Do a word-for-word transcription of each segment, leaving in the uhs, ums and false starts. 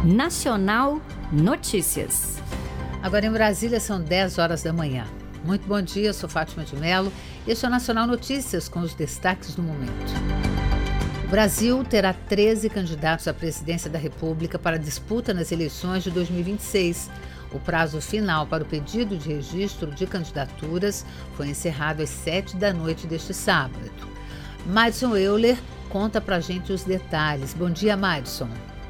Nacional Notícias. Agora em Brasília são dez horas da manhã. Muito bom dia, eu sou Fátima de Mello e este é o Nacional Notícias com os destaques do momento. O Brasil terá treze candidatos à presidência da República para disputa nas eleições de dois mil e vinte e seis. O prazo final para o pedido de registro de candidaturas foi encerrado às sete da noite deste sábado. Madison Euler conta pra gente os detalhes. Bom dia, Madison.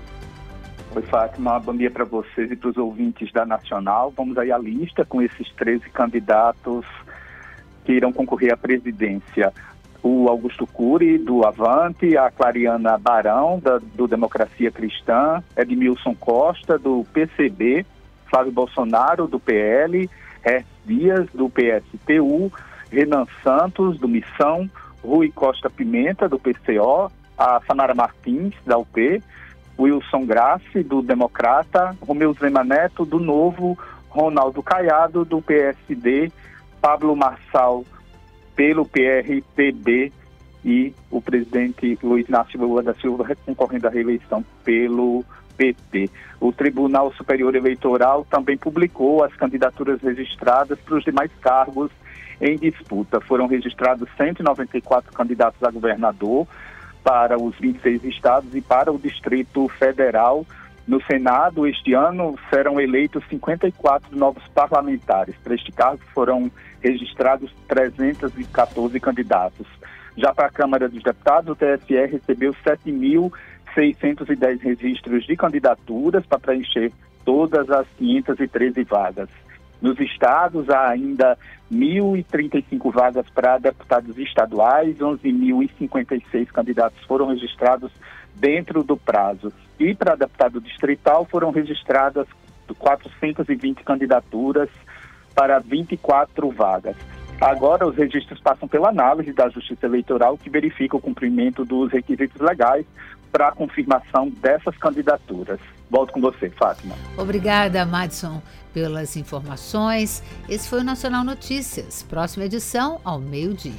Oi, Fátima. Bom dia para vocês e para os ouvintes da Nacional. Vamos aí à lista com esses treze candidatos que irão concorrer à presidência. O Augusto Cury, do Avante, a Clariana Barão, da, do Democracia Cristã, Edmilson Costa, do P C B, Flávio Bolsonaro, do P L, Hertz Dias, do P S T U, Renan Santos, do Missão, Rui Costa Pimenta, do P C O, a Samara Martins, da U P, Wilson Grassi, do Democrata, Romeu Zema Neto, do Novo, Ronaldo Caiado, do P S D, Pablo Marçal, pelo P R T B e o presidente Luiz Inácio Lula da Silva concorrendo à reeleição pelo P T. O Tribunal Superior Eleitoral também publicou as candidaturas registradas para os demais cargos em disputa. Foram registrados cento e noventa e quatro candidatos a governador para os vinte e seis estados e para o Distrito Federal. No Senado, este ano, serão eleitos cinquenta e quatro novos parlamentares. Para este cargo foram registrados trezentos e quatorze candidatos. Já para a Câmara dos Deputados, o T S E recebeu sete mil seiscentos e dez registros de candidaturas para preencher todas as quinhentas e treze vagas. Nos estados, há ainda mil e trinta e cinco vagas para deputados estaduais, onze mil e cinquenta e seis candidatos foram registrados dentro do prazo. E para deputado distrital foram registradas quatrocentas e vinte candidaturas para vinte e quatro vagas. Agora os registros passam pela análise da Justiça Eleitoral, que verifica o cumprimento dos requisitos legais para a confirmação dessas candidaturas. Volto com você, Fátima. Obrigada, Madison, pelas informações. Esse foi o Nacional Notícias. Próxima edição, ao meio-dia.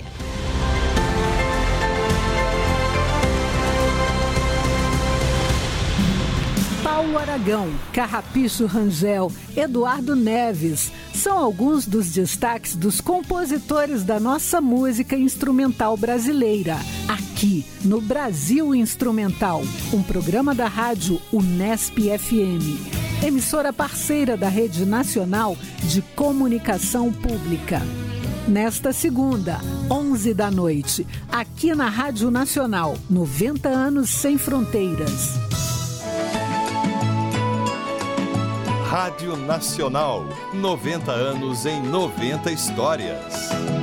Paulo Aragão, Carrapicho Rangel, Eduardo Neves são alguns dos destaques dos compositores da nossa música instrumental brasileira, aqui no Brasil Instrumental, um programa da rádio Unesp F M, emissora parceira da Rede Nacional de Comunicação Pública. Nesta segunda, onze da noite, aqui na Rádio Nacional, noventa anos sem fronteiras. Rádio Nacional, noventa anos em noventa histórias.